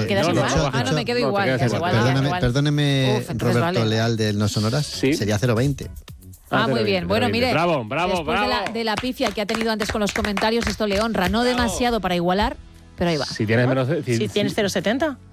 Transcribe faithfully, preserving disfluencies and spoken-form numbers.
quedas no, igual. no, No, no, ah, no, me quedo no, igual. te quedas quedas igual. igual, Perdóneme, igual. perdóneme Uf, entonces Roberto vale. Leal del No Sonoras. Sí. Sería cero veinte. Ah, Ah, muy cero bien. veinte, Bueno, cero veinte. mire, Bravo, bravo, después bravo. De, la, de la pifia que ha tenido antes con los comentarios, esto le honra. No demasiado para igualar, pero ahí va. Si tienes menos de, Si tienes cero coma setenta.